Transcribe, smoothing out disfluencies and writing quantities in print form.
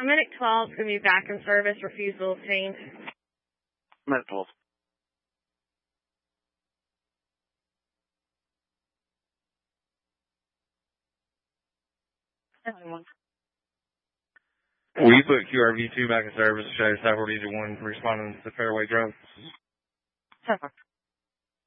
Medic 12 is going to be back in service, refusal obtained. Medic 12. We put QRV2 back in service. Show 1 responding to Fairway Drive.